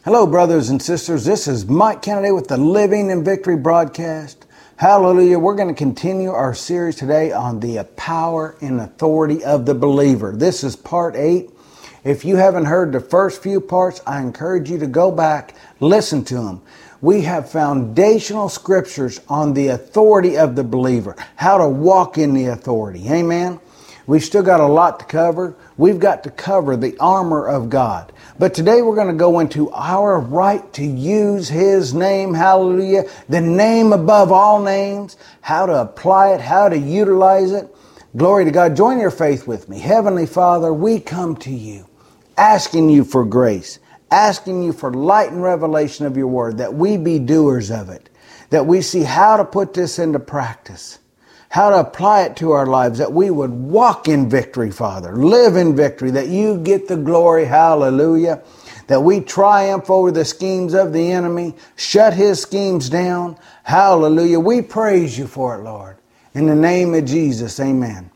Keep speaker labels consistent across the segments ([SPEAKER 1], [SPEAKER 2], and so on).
[SPEAKER 1] Hello, brothers and sisters. This is Mike Kennedy with the Living in Victory broadcast. Hallelujah. We're going to continue our series today on the power and authority of the believer. This is part 8. If you haven't heard the first few parts, I encourage you to go back, listen to them. We have foundational scriptures on the authority of the believer, how to walk in the authority. Amen. We've still got a lot to cover. We've got to cover the armor of God. But today we're going to go into our right to use His name, hallelujah, the name above all names, how to apply it, how to utilize it. Glory to God. Join your faith with me. Heavenly Father, we come to you, asking you for grace, asking you for light and revelation of your word, that we be doers of it, that we see how to put this into practice, how to apply it to our lives, that we would walk in victory, Father, live in victory, that you get the glory, hallelujah, that we triumph over the schemes of the enemy, shut his schemes down, hallelujah. We praise you for it, Lord. In the name of Jesus, amen.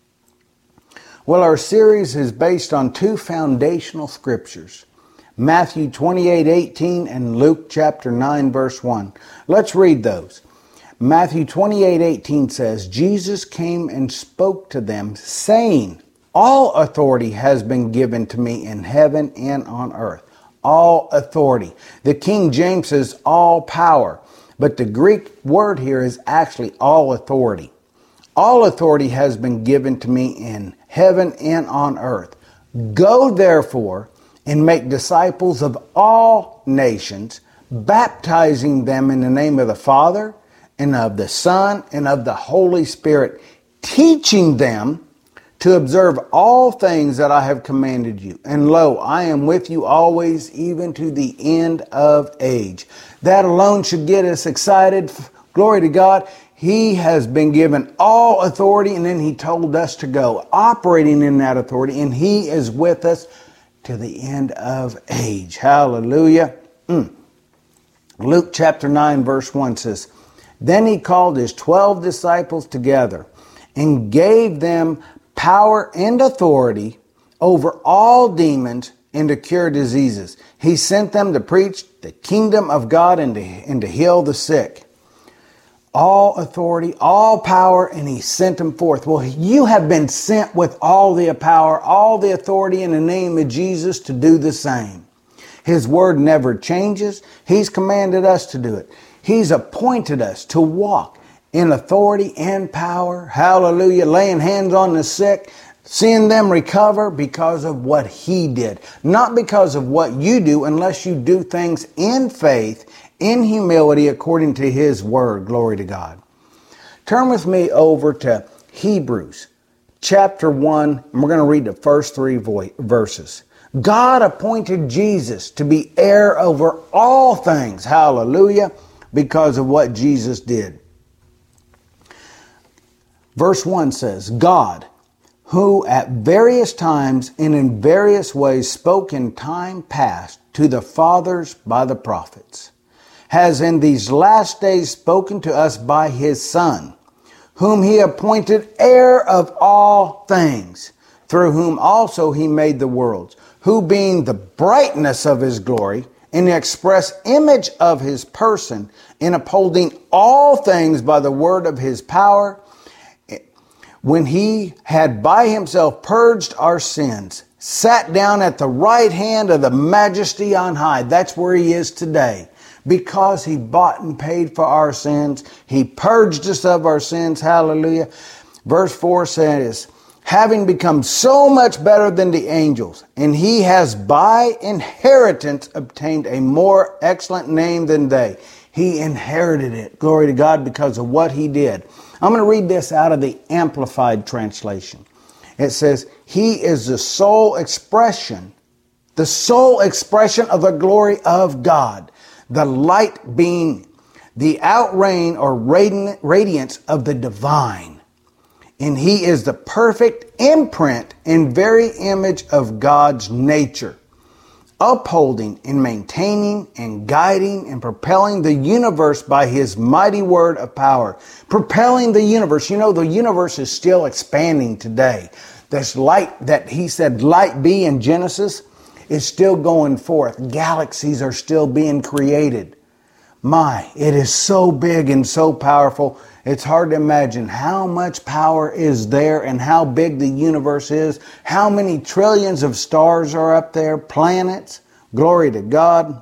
[SPEAKER 1] Well, our series is based on two foundational scriptures, Matthew 28:18 and Luke chapter 9, verse 1. Let's read those. Matthew 28:18 says, Jesus came and spoke to them, saying, all authority has been given to me in heaven and on earth. All authority. The King James says all power, but the Greek word here is actually all authority. All authority has been given to me in heaven and on earth. Go therefore and make disciples of all nations, baptizing them in the name of the Father, and of the Son, and of the Holy Spirit, teaching them to observe all things that I have commanded you. And lo, I am with you always, even to the end of age. That alone should get us excited. Glory to God. He has been given all authority, and then He told us to go, operating in that authority, and He is with us to the end of age. Hallelujah. Luke chapter 9, verse 1 says, then He called His 12 disciples together and gave them power and authority over all demons and to cure diseases. He sent them to preach the kingdom of God and to heal the sick. All authority, all power, and He sent them forth. Well, you have been sent with all the power, all the authority in the name of Jesus to do the same. His word never changes. He's commanded us to do it. He's appointed us to walk in authority and power. Hallelujah. Laying hands on the sick, seeing them recover because of what He did. Not because of what you do, unless you do things in faith, in humility, according to His word. Glory to God. Turn with me over to Hebrews chapter 1, and we're going to read the first 3 verses. God appointed Jesus to be heir over all things. Hallelujah. Because of what Jesus did. Verse 1 says, God, who at various times and in various ways spoke in time past to the fathers by the prophets, has in these last days spoken to us by His Son, whom He appointed heir of all things, through whom also He made the worlds, who being the brightness of His glory, in the express image of His person, in upholding all things by the word of His power, when He had by Himself purged our sins, sat down at the right hand of the Majesty on high. That's where He is today. Because He bought and paid for our sins. He purged us of our sins. Hallelujah. Verse 4 says, having become so much better than the angels, and He has by inheritance obtained a more excellent name than they. He inherited it. Glory to God, because of what He did. I'm going to read this out of the Amplified Translation. It says, He is the sole expression of the glory of God, the light being the outreign or radiance of the divine. And He is the perfect imprint and very image of God's nature, upholding and maintaining and guiding and propelling the universe by His mighty word of power. Propelling the universe. You know, the universe is still expanding today. This light that He said, light be in Genesis, is still going forth. Galaxies are still being created. It is so big and so powerful. It's hard to imagine how much power is there and how big the universe is. How many trillions of stars are up there, planets. Glory to God.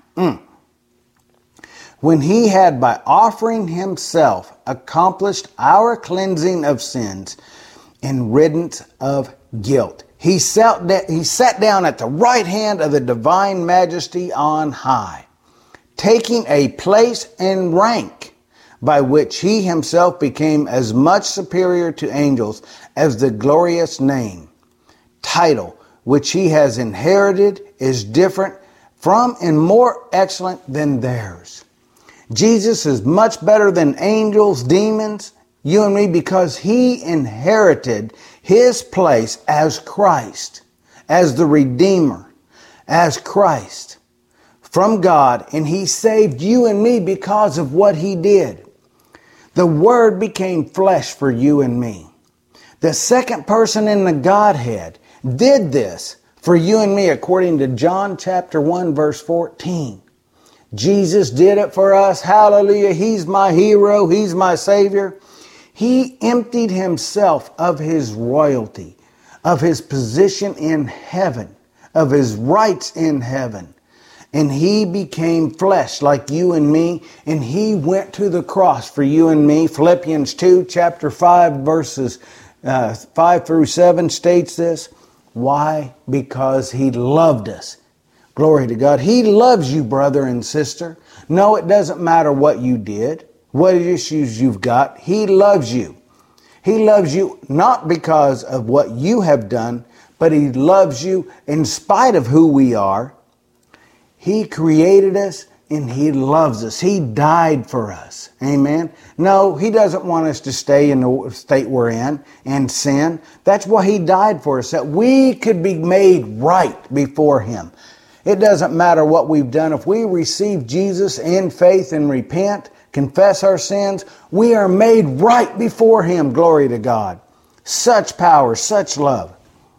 [SPEAKER 1] When he had by offering himself accomplished our cleansing of sins and riddance of guilt, he sat down at the right hand of the divine majesty on high, taking a place and rank by which he himself became as much superior to angels as the glorious name, title, which he has inherited is different from and more excellent than theirs. Jesus is much better than angels, demons, you and me, because he inherited his place as Christ, as the Redeemer, as Christ from God, and he saved you and me because of what he did. The Word became flesh for you and me. The second person in the Godhead did this for you and me according to John chapter 1 verse 14. Jesus did it for us. Hallelujah. He's my hero. He's my Savior. He emptied himself of his royalty, of his position in heaven, of his rights in heaven. And he became flesh like you and me, and he went to the cross for you and me. Philippians 2 chapter 5 verses 5 through 7 states this. Why? Because he loved us. Glory to God. He loves you, brother and sister. No, it doesn't matter what you did, what issues you've got. He loves you. He loves you not because of what you have done, but he loves you in spite of who we are. He created us and he loves us. He died for us. Amen. No, he doesn't want us to stay in the state we're in and sin. That's why he died for us, that we could be made right before him. It doesn't matter what we've done. If we receive Jesus in faith and repent, confess our sins, we are made right before him. Glory to God. Such power, such love.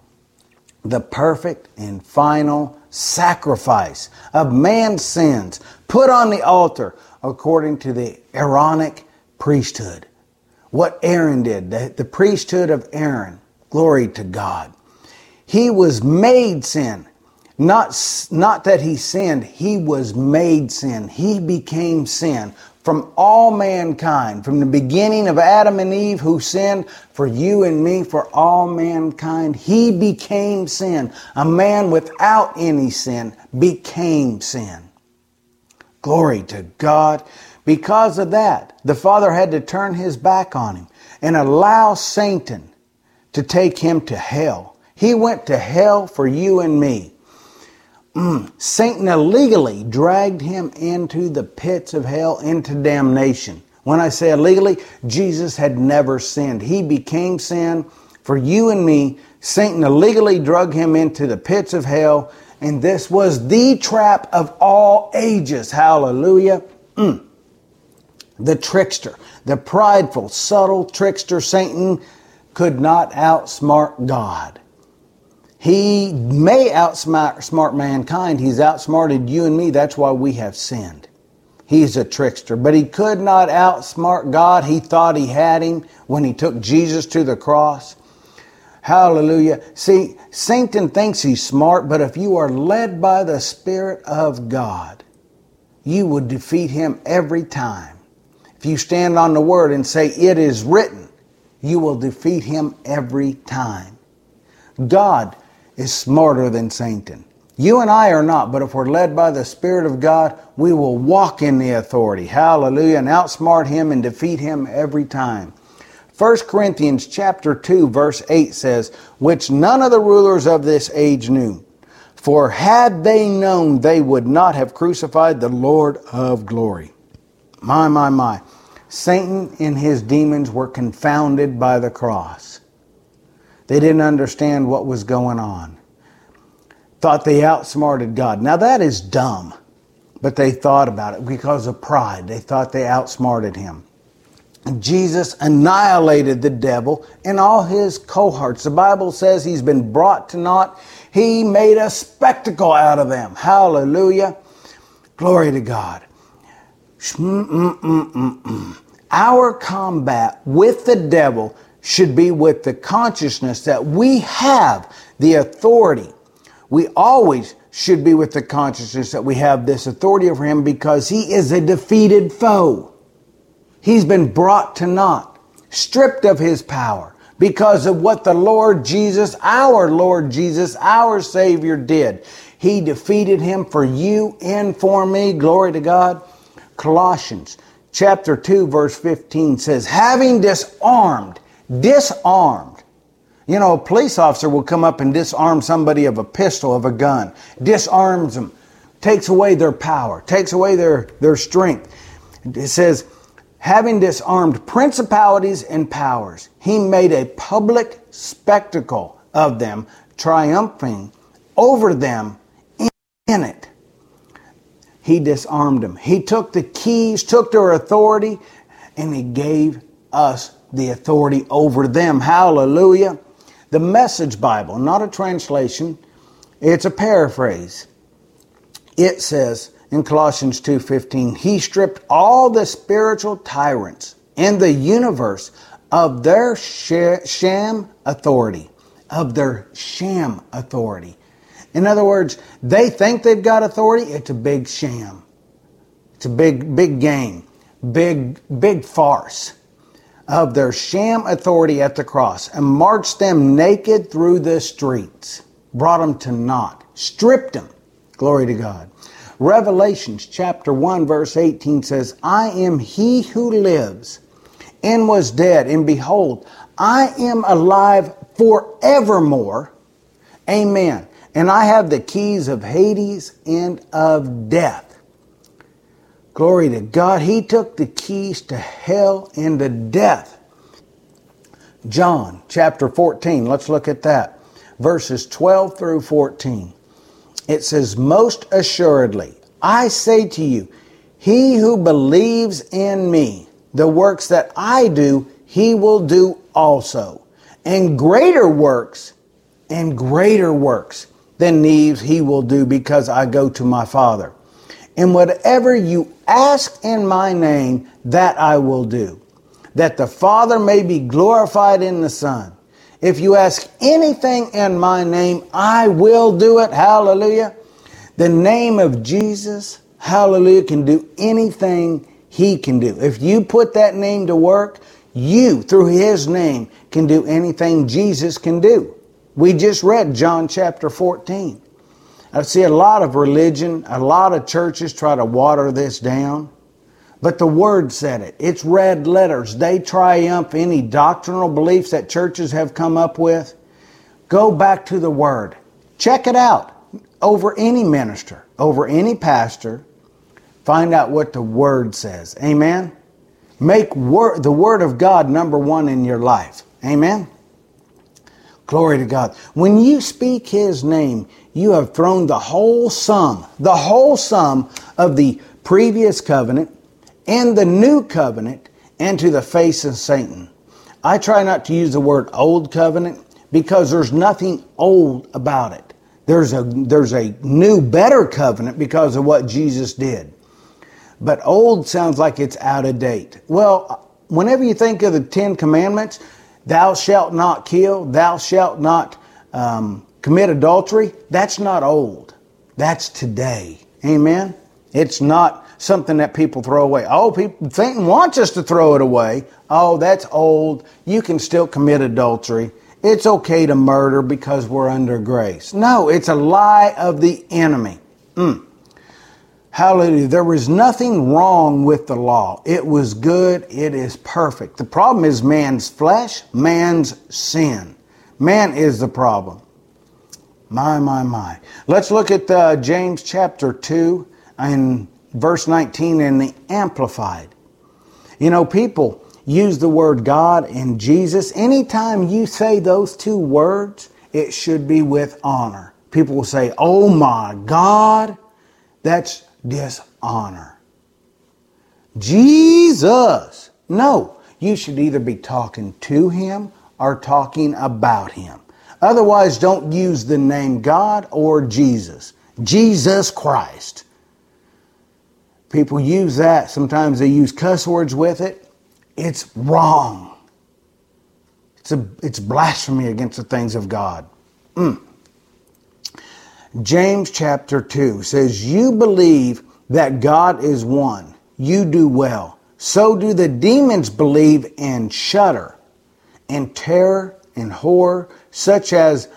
[SPEAKER 1] The perfect and final sacrifice of man's sins put on the altar according to the Aaronic priesthood. What Aaron did, the priesthood of Aaron. Glory to God. He was made sin. Not that he sinned, he was made sin. He became sin from all mankind, from the beginning of Adam and Eve who sinned, for you and me, for all mankind. He became sin. A man without any sin became sin. Glory to God. Because of that, the Father had to turn his back on him and allow Satan to take him to hell. He went to hell for you and me. Satan illegally dragged him into the pits of hell, into damnation. When I say illegally, Jesus had never sinned. He became sin for you and me. Satan illegally dragged him into the pits of hell, and this was the trap of all ages. Hallelujah. The trickster, the prideful, subtle trickster Satan could not outsmart God. He may outsmart mankind. He's outsmarted you and me. That's why we have sinned. He's a trickster. But he could not outsmart God. He thought he had him when he took Jesus to the cross. Hallelujah. See, Satan thinks he's smart, but if you are led by the Spirit of God, you will defeat him every time. If you stand on the Word and say, "It is written," you will defeat him every time. God is smarter than Satan. You and I are not, but if we're led by the Spirit of God, we will walk in the authority. Hallelujah. And outsmart him and defeat him every time. 1 Corinthians chapter 2 verse 8 says, "Which none of the rulers of this age knew. For had they known, they would not have crucified the Lord of glory." My. Satan and his demons were confounded by the cross. They didn't understand what was going on. Thought they outsmarted God. Now that is dumb. But they thought about it because of pride. They thought they outsmarted him. Jesus annihilated the devil and all his cohorts. The Bible says he's been brought to naught. He made a spectacle out of them. Hallelujah. Glory to God. Our combat with the devil should be with the consciousness that we have the authority. We always should be with the consciousness that we have this authority over him because he is a defeated foe. He's been brought to naught, stripped of his power because of what the Lord Jesus, our Savior did. He defeated him for you and for me. Glory to God. Colossians chapter 2 verse 15 says, having disarmed. You know, a police officer will come up and disarm somebody of a pistol, of a gun. Disarms them. Takes away their power. Takes away their strength. It says, having disarmed principalities and powers, he made a public spectacle of them, triumphing over them in it. He disarmed them. He took the keys, took their authority, and he gave us the authority over them. Hallelujah. The Message Bible, not a translation, it's a paraphrase. It says in Colossians 2:15, he stripped all the spiritual tyrants in the universe of their sham authority. Of their sham authority. In other words, they think they've got authority. It's a big sham. It's a big game. Big farce. Of their sham authority at the cross and marched them naked through the streets. Brought them to naught. Stripped them. Glory to God. Revelations chapter 1 verse 18 says, I am he who lives and was dead, and behold, I am alive forevermore. Amen. And I have the keys of Hades and of death. Glory to God. He took the keys to hell and to death. John chapter 14. Let's look at that. Verses 12 through 14. It says, most assuredly, I say to you, he who believes in me, the works that I do, he will do also. And greater works than these he will do, because I go to my Father. And whatever you ask in my name, that I will do, that the Father may be glorified in the Son. If you ask anything in my name, I will do it. Hallelujah. The name of Jesus, hallelujah, can do anything he can do. If you put that name to work, you, through his name, can do anything Jesus can do. We just read John chapter 14. I see a lot of religion, a lot of churches try to water this down. But the Word said it. It's red letters. They triumph any doctrinal beliefs that churches have come up with. Go back to the Word. Check it out. Over any minister, over any pastor. Find out what the Word says. Amen? Make the Word of God number one in your life. Amen? Glory to God. When you speak his name, you have thrown the whole sum of the previous covenant and the new covenant into the face of Satan. I try not to use the word old covenant because there's nothing old about it. There's a new, better covenant because of what Jesus did. But old sounds like it's out of date. Well, whenever you think of the 10 Commandments, thou shalt not kill, thou shalt not commit adultery, that's not old. That's today. Amen? It's not something that people throw away. Oh, Satan wants us to throw it away. Oh, that's old. You can still commit adultery. It's okay to murder because we're under grace. No, it's a lie of the enemy. Hallelujah. There was nothing wrong with the law. It was good. It is perfect. The problem is man's flesh, man's sin. Man is the problem. My. Let's look at James chapter 2 and verse 19 in the Amplified. You know, people use the word God and Jesus. Anytime you say those two words, it should be with honor. People will say, oh my God, that's dishonor. Jesus. No, you should either be talking to him or talking about him. Otherwise, don't use the name God or Jesus. Jesus Christ. People use that. Sometimes they use cuss words with it. It's wrong. It's blasphemy against the things of God. James chapter 2 says, you believe that God is one. You do well. So do the demons believe and shudder, and terror and horror, such as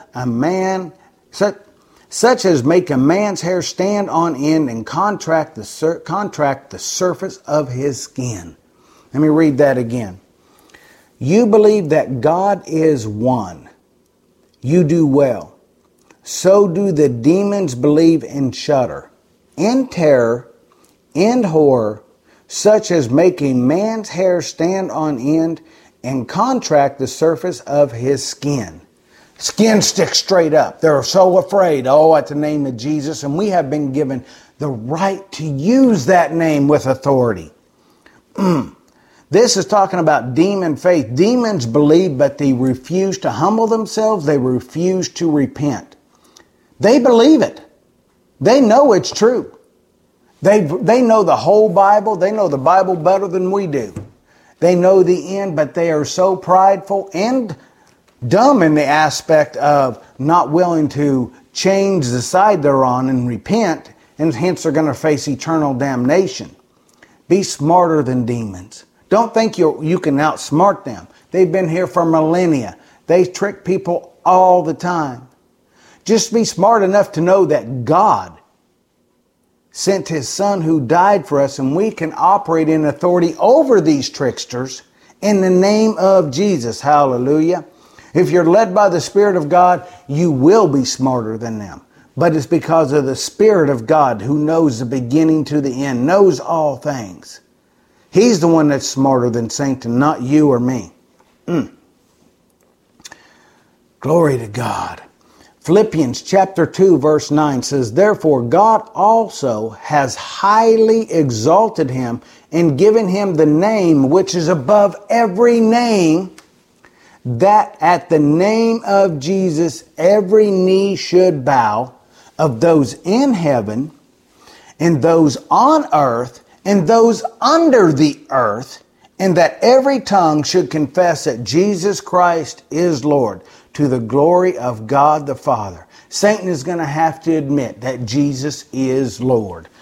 [SPEAKER 1] make a man's hair stand on end and contract the surface of his skin. Let me read that again. You believe that God is one. You do well. So do the demons believe and shudder, and terror and horror, such as making man's hair stand on end and contract the surface of his skin. Skin sticks straight up. They're so afraid. Oh, at the name of Jesus. And we have been given the right to use that name with authority. This is talking about demon faith. Demons believe, but they refuse to humble themselves. They refuse to repent. They believe it. They know it's true. They know the whole Bible. They know the Bible better than we do. They know the end, but they are so prideful and dumb in the aspect of not willing to change the side they're on and repent, and hence they're going to face eternal damnation. Be smarter than demons. Don't think you can outsmart them. They've been here for millennia. They trick people all the time. Just be smart enough to know that God sent His Son who died for us, and we can operate in authority over these tricksters in the name of Jesus. Hallelujah. If you're led by the Spirit of God, you will be smarter than them. But it's because of the Spirit of God who knows the beginning to the end, knows all things. He's the one that's smarter than Satan, not you or me. Glory to God. Philippians chapter 2 verse 9 says, therefore God also has highly exalted him and given him the name which is above every name, that at the name of Jesus every knee should bow, of those in heaven and those on earth and those under the earth, and that every tongue should confess that Jesus Christ is Lord, to the glory of God the Father. Satan is going to have to admit that Jesus is Lord.